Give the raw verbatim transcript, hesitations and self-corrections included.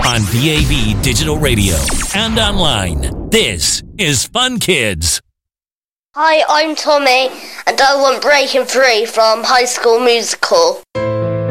on D A B Digital Radio and online. This is Fun Kids. Hi, I'm Tommy, and I want Breaking Free from High School Musical.